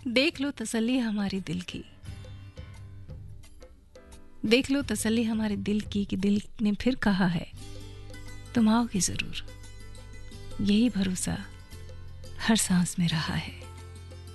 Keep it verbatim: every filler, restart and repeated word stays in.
देख लो तसल्ली हमारे दिल की, देख लो तसल्ली हमारे दिल की कि दिल ने फिर कहा है तुम आओगे जरूर, यही भरोसा हर सांस में रहा है।